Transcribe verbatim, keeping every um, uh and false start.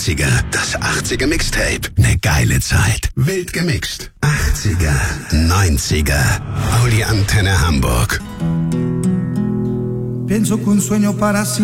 neunziger, das achtziger Mixtape. Ne geile Zeit. Wild gemixt. achtziger, neunziger. Audi Antenne Hamburg. Pienso que un sueño para siempre.